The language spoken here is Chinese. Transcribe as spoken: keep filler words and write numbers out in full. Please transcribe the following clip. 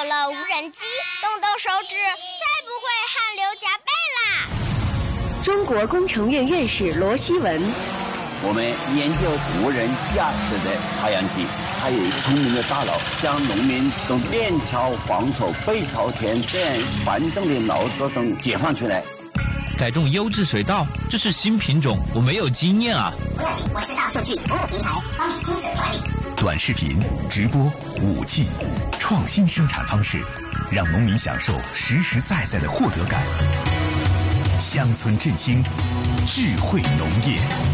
有了无人机，动动手指再不会汗流浃背啦。 中国工程院院士罗希文， 我们研究无人驾驶的插秧机，它有聪明的大脑，将农民从面朝黄土背朝天这样繁重的劳作中解放出来。 改种优质水稻，这是新品种，我没有经验啊。 不要紧，我是大数据服务平台，帮你精准管理。 短视频、直播、五 G， 创新生产方式，让农民享受实实在在的获得感。乡村振兴，智慧农业。